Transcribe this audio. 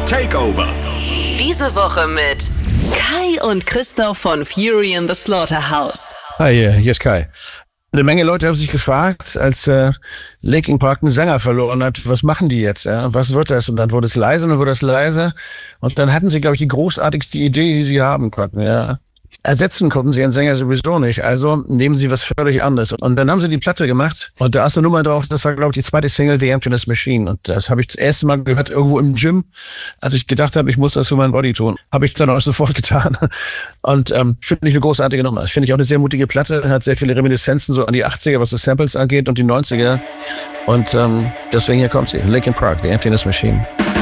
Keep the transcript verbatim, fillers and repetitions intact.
Takeover. Diese Woche mit Kai und Christoph von Fury in the Slaughterhouse. Hi, hier ist Kai. Eine Menge Leute haben sich gefragt, als äh, Linkin Park einen Sänger verloren hat, was machen die jetzt? Ja? Was wird das? Und dann wurde es leise und dann wurde es leise. Und dann hatten sie, glaube ich, die großartigste Idee, die sie haben konnten. Ja? Ersetzen konnten sie einen Sänger sowieso nicht, also nehmen sie was völlig anderes. Und dann haben sie die Platte gemacht und da ist eine Nummer drauf, das war, glaube ich, die zweite Single, The Emptiness Machine. Und das habe ich das erste Mal gehört irgendwo im Gym, als ich gedacht habe, ich muss das für meinen Body tun. Habe ich dann auch sofort getan. Und ähm, finde ich eine großartige Nummer. Finde ich auch eine sehr mutige Platte, hat sehr viele Reminiszenzen so an die achtziger, was das Samples angeht und die neunziger. Und ähm, deswegen hier kommt sie, Linkin Park, The Emptiness Machine.